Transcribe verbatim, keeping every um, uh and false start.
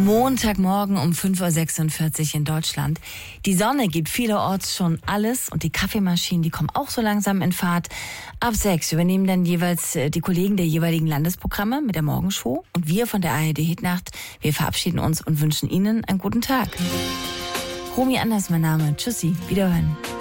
Montagmorgen um fünf Uhr sechsundvierzig in Deutschland. Die Sonne gibt vielerorts schon alles und die Kaffeemaschinen, die kommen auch so langsam in Fahrt. Ab sechs übernehmen dann jeweils die Kollegen der jeweiligen Landesprogramme mit der Morgenshow und wir von der A R D Hitnacht, wir verabschieden uns und wünschen Ihnen einen guten Tag. Romy Anders mein Name. Tschüssi, wiederhören.